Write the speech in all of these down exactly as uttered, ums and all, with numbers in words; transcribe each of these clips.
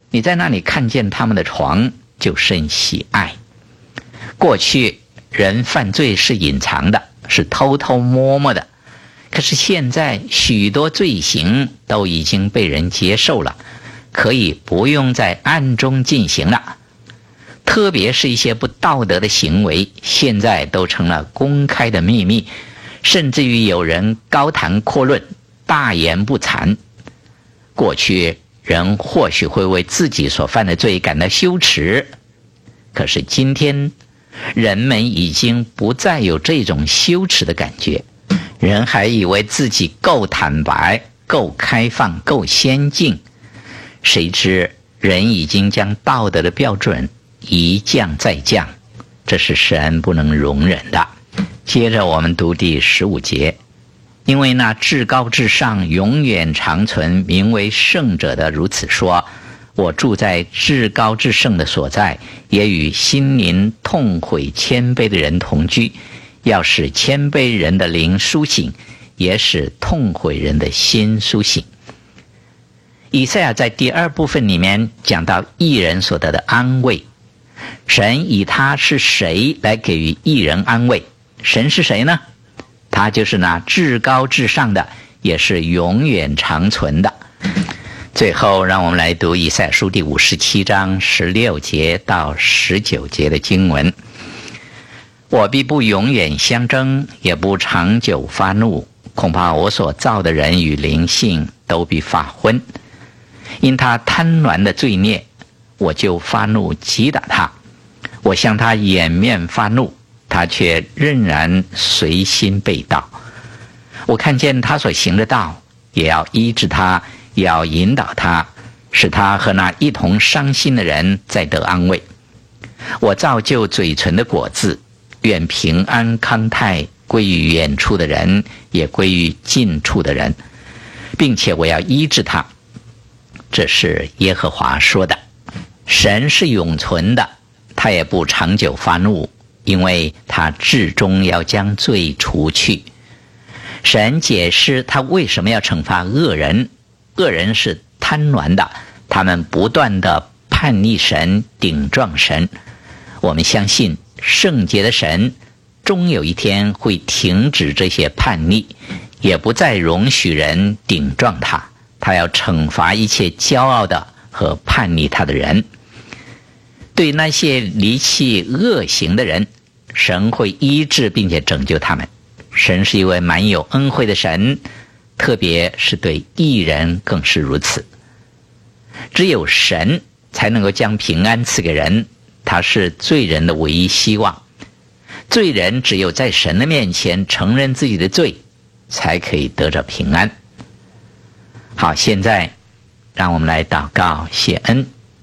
你在那里看见他们的床，就甚喜爱。过去人犯罪是隐藏的，是偷偷摸摸的，可是现在许多罪行都已经被人接受了，可以不用在暗中进行了。特别是一些不道德的行为，现在都成了公开的秘密，甚至于有人高谈阔论，大言不惭。过去人或许会为自己所犯的罪感到羞耻，可是今天人们已经不再有这种羞耻的感觉，人还以为自己够坦白、够开放、够先进，谁知人已经将道德的标准一降再降，这是神不能容忍的。接着我们读第十五节，因为那至高至上永远长存名为圣者的如此说，我住在至高至圣的所在，也与心灵痛悔谦卑的人同居，要使谦卑人的灵苏醒，也使痛悔人的心苏醒。以赛亚在第二部分里面讲到义人所得的安慰，神以他是谁来给予义人安慰？神是谁呢？他就是那至高至上的，也是永远长存的。最后让我们来读以赛亚书第五十七章十六节到十九节的经文。我必不永远相争，也不长久发怒，恐怕我所造的人与灵性都必发昏。因他贪婪的罪孽，我就发怒击打他，我向他掩面发怒，他却仍然随心背道。我看见他所行的道，也要医治他，也要引导他，使他和那一同伤心的人再得安慰。我造就嘴唇的果子，愿平安康泰归于远处的人，也归于近处的人，并且我要医治他。这是耶和华说的。神是永存的，他也不长久发怒，因为他至终要将罪除去。神解释他为什么要惩罚恶人，恶人是贪婪的，他们不断地叛逆神，顶撞神。我们相信圣洁的神终有一天会停止这些叛逆，也不再容许人顶撞他，他要惩罚一切骄傲的和叛逆他的人。对那些离弃恶行的人，神会医治并且拯救他们。神是一位满有恩惠的神，特别是对义人更是如此。只有神才能够将平安赐给人，他是罪人的唯一希望。罪人只有在神的面前承认自己的罪，才可以得着平安。好，现在让我们来祷告谢恩。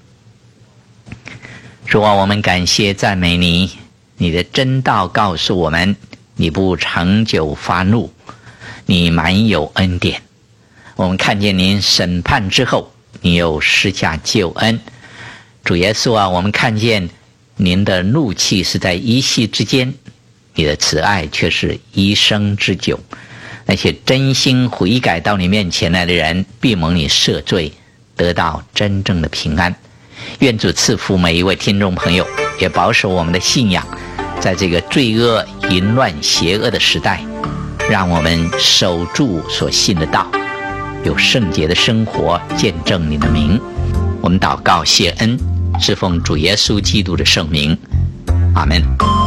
主啊，我们感谢赞美你，你的真道告诉我们，你不长久发怒，你满有恩典。我们看见您审判之后，你又施下救恩。主耶稣啊，我们看见您的怒气是在一夕之间，你的慈爱却是一生之久。那些真心悔改到你面前来的人，必蒙你赦罪，得到真正的平安。愿主赐福每一位听众朋友，也保守我们的信仰，在这个罪恶、淫乱、邪恶的时代，让我们守住所信的道，有圣洁的生活，见证你的名。我们祷告谢恩，是奉主耶稣基督的圣名，阿们。